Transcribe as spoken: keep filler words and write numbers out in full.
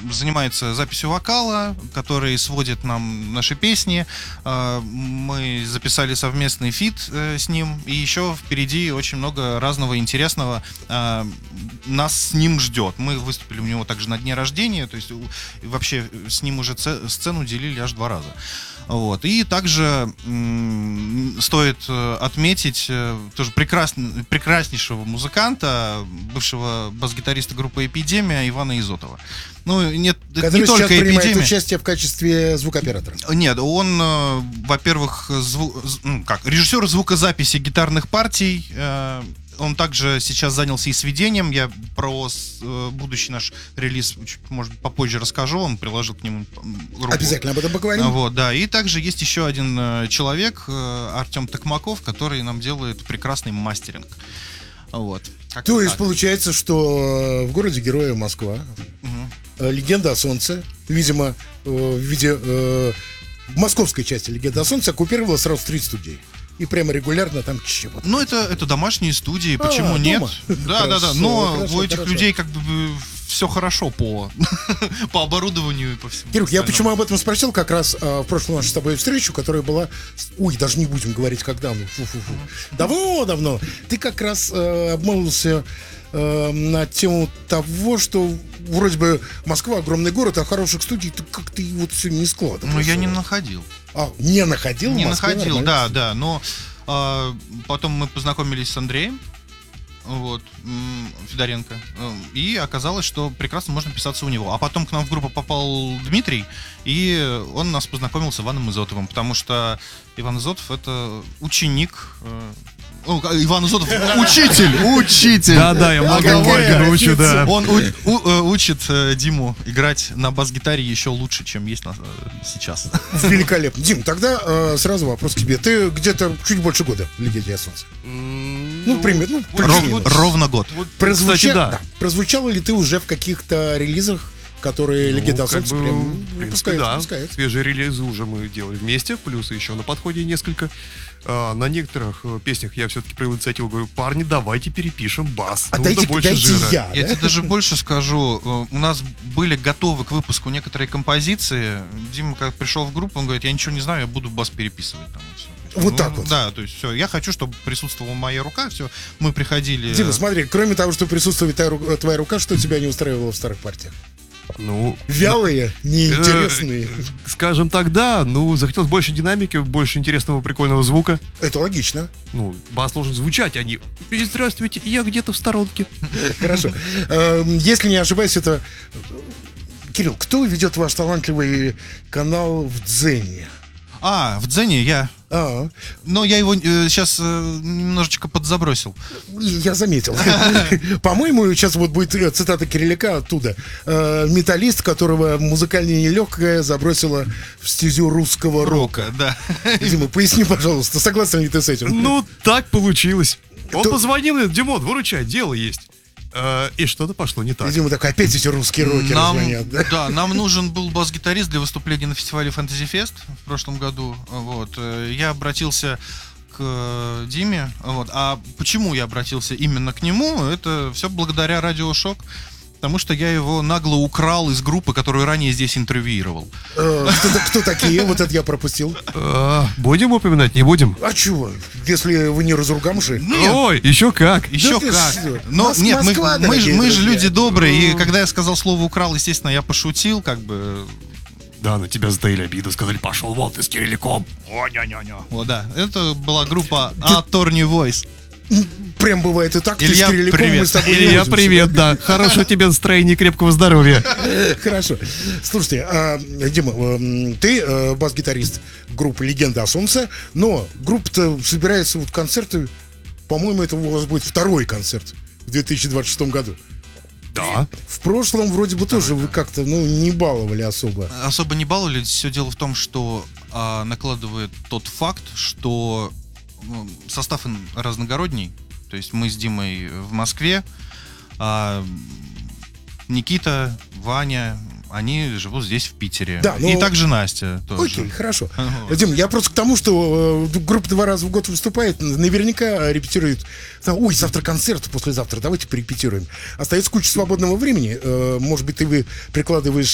занимается записью вокала, который сводит нам наши песни. Э, мы записали совместный фит э, с ним, и еще впереди очень много разного интересного э, нас с ним ждет. Мы выступили у него также на дне рождения, то есть вообще с ним уже сцену делили аж два раза. Вот. И также м- стоит отметить э, тоже прекрасн- прекраснейшего музыканта, бывшего бас-гитариста группы «Эпидемия» Ивана Изотова. Ну, нет, который не только сейчас принимает «Эпидемия». участие в качестве звукооператора. Нет, он, э, во-первых, зву- ну, как, режиссер звукозаписи гитарных партий. Э, Он также сейчас занялся и сведением. Я про э, будущий наш релиз, чуть, может быть, попозже расскажу. Он приложил к нему руку. Обязательно об этом поговорим. Вот, да. И также есть еще один э, человек, э, Артем Токмаков, который нам делает прекрасный мастеринг. Вот. Как-то То есть так. получается, что в городе Героя Москва Угу. «Легенда о солнце», видимо, в виде э, в московской части «Легенда о солнце» оккупировала сразу тридцать студий. И прямо регулярно там чего-то. Ну, это, это домашние студии, почему А, нет? дома? Да, да, да. Хорошо, Но хорошо, у этих хорошо. людей как бы все хорошо по, по оборудованию и по всему. Кирюх, я остальному. почему об этом спросил, как раз а, в прошлую нашу с тобой встречу, которая была... Ой, даже не будем говорить, когда, ну, фу-фу-фу. Давно-давно. Ты как раз а, обмолвился а, на тему того, что вроде бы Москва огромный город, а хороших студий ты как-то вот все не складываешь. Ну, я не находил. А, не находил? Не в Москве находил, нормально? да, да. Но а, потом мы познакомились с Андреем, вот, м, Федоренко, э, и оказалось, что прекрасно можно писаться у него. А потом к нам в группу попал Дмитрий, и он нас познакомил с Иваном Изотовым, потому что Иван Изотов — это ученик... э, Ну, Иван Изотов — учитель, учитель. Да-да, я много какая Ольга научу, да. Он у- у- э, учит э, Диму играть на бас-гитаре еще лучше, чем есть на- э, сейчас. Великолепно. Дим, тогда э, сразу вопрос к тебе. Ты где-то чуть больше года в «Легенде о солнце». Ну, примерно. Ну, Ров- плюс-минус. ровно год. Прозвуча- Кстати, да. да. Прозвучала ли ты уже в каких-то релизах, которые «Легенда о Ну, как солнце» бы, прям в принципе, выпускает, да. выпускает? Свежие релизы уже мы делали вместе, плюс еще на подходе несколько. А, на некоторых э, песнях я все-таки проявил инициативу, говорю: парни, давайте перепишем бас. А Нужно дайте, больше дайте жира. я, Я да? тебе даже больше скажу. э, У нас были готовы к выпуску некоторые композиции. Дима, когда пришел в группу, он говорит: я ничего не знаю, я буду бас переписывать. Там, и всё. Вот Ну, так вот. Да, то есть все. Я хочу, чтобы присутствовала моя рука. Все. Мы приходили. Дима, смотри, кроме того, что присутствует твоя, ру- твоя рука, что тебя не устраивало в старых партиях? Ну, Вялые, неинтересные. э, скажем так, да. Ну, захотелось больше динамики, больше интересного, прикольного звука. Это логично. Ну, бас должен звучать, а не «Здравствуйте, я где-то в сторонке». Хорошо. Эм, Если не ошибаюсь, это... Кирилл, кто ведет ваш талантливый канал в Дзене? А, в Дзене я. А, Но я его сейчас немножечко подзабросил. я заметил. По-моему, сейчас вот будет э, цитата Кириляка оттуда. Э, Металлист, которого музыкальная нелегкая забросила в стезю русского рока. Рока, да. Дима, поясни, пожалуйста, согласен ли ты с этим? Ну, так получилось. Он То- позвонил и: Димон, выручай, дело есть. Э, И что-то пошло не так. Дима, так опять эти русские рокеры Нам, звонят, да? да, нам нужен был бас-гитарист для выступления на фестивале Fantasy Fest в прошлом году. Вот. э, Я обратился к э, Диме. Вот. А почему я обратился именно к нему? Это все благодаря Радио Шок. Потому что я его нагло украл из группы, которую ранее здесь интервьюировал. Э, Кто, кто такие? Вот это я пропустил. Э, Будем упоминать, не будем? А чего? Если вы не разругамши? Нет. Ой, еще как. Еще Да ты как. что? Но Мос- нет, мы, Москва, мы, же, дорогие мы же друзья. люди добрые. И когда я сказал слово украл, естественно, я пошутил, как бы. Да, на тебя затаили обиду, сказали: пошел вон ты с Кирилляком. Вот, да. Это была группа Attorney Voice. Прям бывает и так. Ты с Илья, Кирилляком, привет. мы с тобой не Илья, возимся. привет, да. Хорошего тебе настроения и крепкого здоровья. Хорошо. Слушайте, а, Дима, эм, ты э, бас-гитарист группы «Легенда о солнце», но группа-то собирается вот концерты, по-моему, это у вас будет второй концерт в две тысячи двадцать шестом году. Да. В прошлом вроде бы тоже вы как-то, ну, не баловали особо. Особо не баловали. Все дело в том, что а, накладывает тот факт, что ну, состав ин- разногородний. То есть мы с Димой в Москве, а Никита, Ваня, они живут здесь, в Питере. Да, но- И также Настя тоже. Окей, хорошо. Вот. Дим, я просто к тому, что э, группа два раза в год выступает, наверняка репетирует. Там, ой, завтра концерт, послезавтра, давайте порепетируем. Остается куча свободного времени. Э, может быть, ты вы прикладываешь